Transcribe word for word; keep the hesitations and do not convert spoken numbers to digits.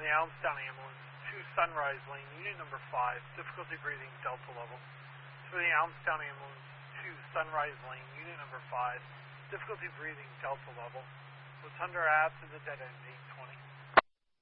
the Allenstown ambulance to Sunrise Lane, unit number five, difficulty breathing, delta level. For the Allenstown ambulance to Sunrise Lane, unit number five, difficulty breathing, delta level. Rotunda Ave to the dead end, eight twenty.